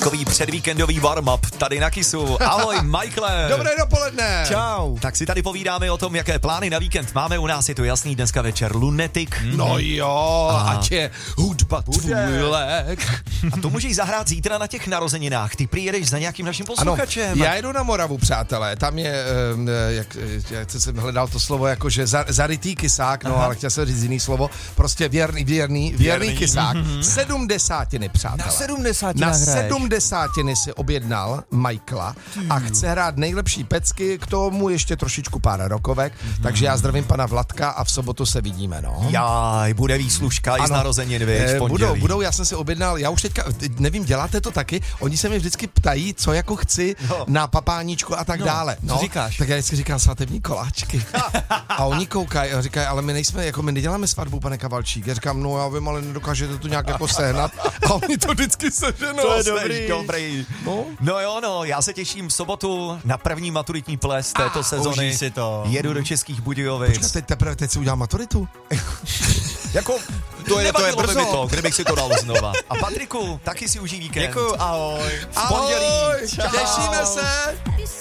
takový předvíkendový warm-up tady na Kissu. Ahoj, Michaele. Dobré dopoledne. Čau. Tak si tady povídáme o tom, jaké plány na víkend máme. U nás je to jasný, dneska večer Lunatic. No jo, ať je hudba tvůj lék. A to můžeš zahrát zítra na těch narozeninách. Ty přijedeš za nějakým naším Ano, posluchačem. já jedu na Moravu, přátelé. Tam je, jak jsem hledal to slovo, jakože zarytý kysák, no, ale chtěl jsem říct jiný slovo. Prostě věrný kysák. 70, přátelé. Na 70 Na hraješ. 70 si objednal Michaela a chce hrát nejlepší pecky, k tomu ještě trošičku pár rokovek, takže já zdravím pana Vladka a v sobotu se vidíme, no. Jaj, bude výslužka i z narozenin, víš, v pondělí. Budou, já jsem si objednal, já už teďka, nevím, děláte to taky, oni se mě vždycky ptají, co jako chci na papáníčku a tak dále. No, co říkáš? Tak já vždycky říkám svatební koláčky. A oni koukají a říkají, ale my nejsme, jako my neděláme svatbu, pane Kavalčík. Já říkám, no já vím, ale nedokážete to nějak jako sehnat. A oni to vždycky seženou. To je dobrý. No jo, já se těším v sobotu na první maturitní ples této sezony. užij si to. Jedu do Českých Budějovic. Počkej, teď si udělám maturitu. Jako, to je brzo. by mi to, kdybych si to dal znova. A Patriku, taky si užij víkend. Děkuju, ahoj. V pondělí. Ahoj, těšíme se.